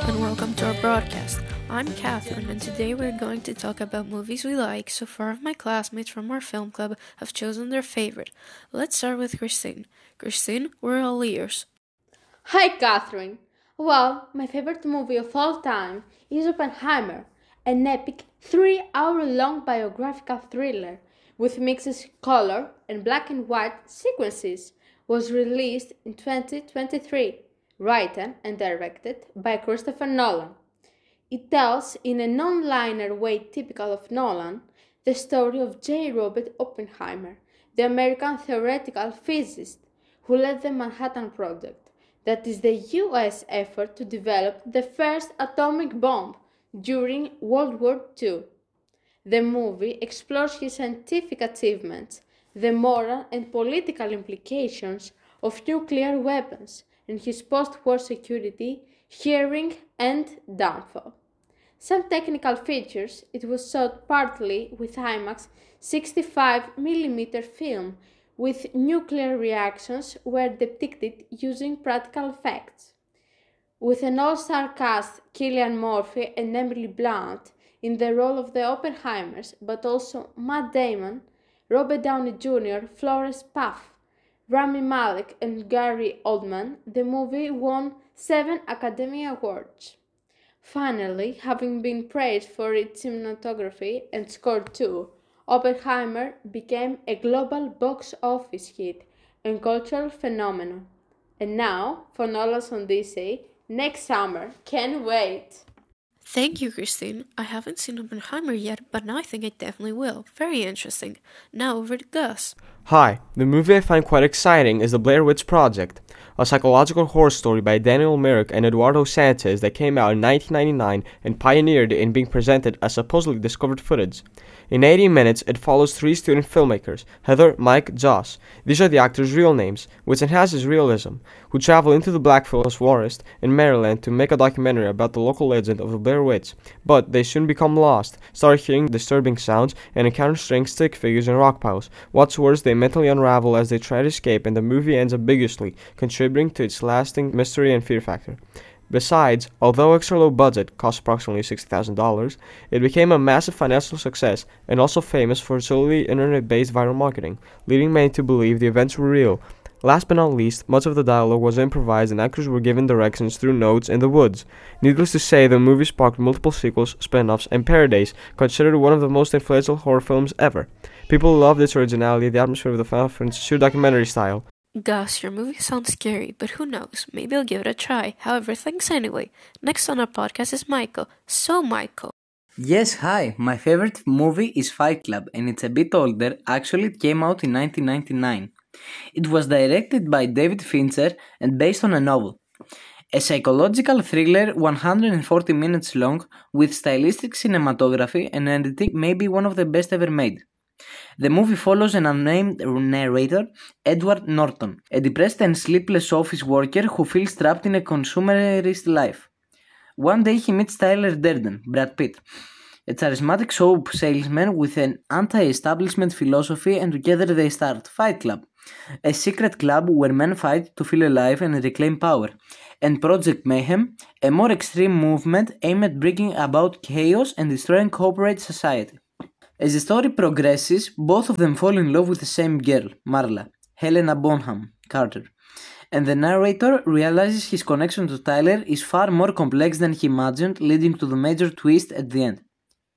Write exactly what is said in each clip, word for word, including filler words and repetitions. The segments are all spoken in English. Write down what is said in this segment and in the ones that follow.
and welcome to our broadcast. I'm Catherine, and today we're going to talk about movies we like. So four of my classmates from our film club have chosen their favorite. Let's start with Christine. Christine, we're all ears. Hi, Catherine. Well, my favorite movie of all time is Oppenheimer, an epic three hour long biographical thriller with mixes color and black and white sequences. Was released in twenty twenty-three, written and directed by Christopher Nolan. It tells, in a non-linear way typical of Nolan, the story of J. Robert Oppenheimer, the American theoretical physicist who led the Manhattan Project, that is the U S effort to develop the first atomic bomb during World War Two. The movie explores his scientific achievements, the moral and political implications of nuclear weapons, and his post-war security, hearing, and downfall. Some technical features. It was shot partly with IMAX sixty-five millimeter film, with nuclear reactions were depicted using practical effects. With an all-star cast, Cillian Murphy and Emily Blunt in the role of the Oppenheimers, but also Matt Damon, Robert Downey Junior, Florence Pugh, Rami Malek, and Gary Oldman, the movie won seven Academy Awards. Finally, having been praised for its cinematography and score too, Oppenheimer became a global box office hit and cultural phenomenon. And now, for Nolan's Odyssey, next summer. Can't wait! Thank you, Christine. I haven't seen Oppenheimer yet, but now I think I definitely will. Very interesting. Now over to Gus. Hi, the movie I find quite exciting is The Blair Witch Project, a psychological horror story by Daniel Myrick and Eduardo Sanchez that came out in nineteen ninety-nine and pioneered in being presented as supposedly discovered footage. In eighty minutes, it follows three student filmmakers, Heather, Mike, Josh. These are the actors' real names, which enhances realism, who travel into the Blackfills Forest in Maryland to make a documentary about the local legend of the Blair Witch. But they soon become lost, start hearing disturbing sounds, and encounter strange stick figures and rock piles. What's worse, they mentally unravel as they try to escape, and the movie ends ambiguously, contributing to its lasting mystery and fear factor. Besides, although extra low budget, cost approximately sixty thousand dollars, it became a massive financial success and also famous for solely internet-based viral marketing, leading many to believe the events were real. Last but not least, much of the dialogue was improvised and actors were given directions through notes in the woods. Needless to say, the movie sparked multiple sequels, spin-offs, and parodies, considered one of the most influential horror films ever. People loved its originality, the atmosphere of the Final Fantasy two documentary style. Gus, your movie sounds scary, but who knows? Maybe I'll give it a try. However, thanks anyway. Next on our podcast is Michael. So, Michael. Yes, hi. My favorite movie is Fight Club, and it's a bit older. Actually, it came out in nineteen ninety-nine. It was directed by David Fincher and based on a novel. A psychological thriller, one hundred forty minutes long, with stylistic cinematography and editing, maybe one of the best ever made. The movie follows an unnamed narrator, Edward Norton, a depressed and sleepless office worker who feels trapped in a consumerist life. One day he meets Tyler Durden, Brad Pitt, a charismatic soap salesman with an anti-establishment philosophy, and together they start Fight Club, a secret club where men fight to feel alive and reclaim power, and Project Mayhem, a more extreme movement aimed at bringing about chaos and destroying corporate society. As the story progresses, both of them fall in love with the same girl, Marla, Helena Bonham Carter, and the narrator realizes his connection to Tyler is far more complex than he imagined, leading to the major twist at the end.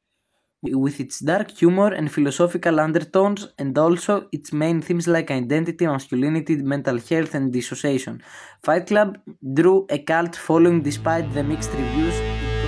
With its dark humor and philosophical undertones, and also its main themes like identity, masculinity, mental health, and dissociation, Fight Club drew a cult following despite the mixed reviews